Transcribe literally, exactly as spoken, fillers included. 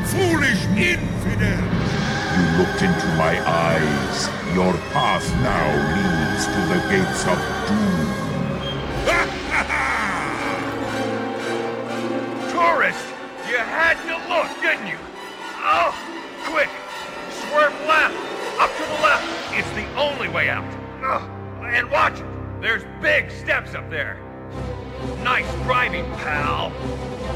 Foolish infidel! You looked into my eyes. Your path now leads to the gates of doom. Tourist! You had to look, didn't you? Oh, quick! Swerve left! Up to the left! It's the only way out. Oh, and watch it! There's big steps up there. Nice driving, pal.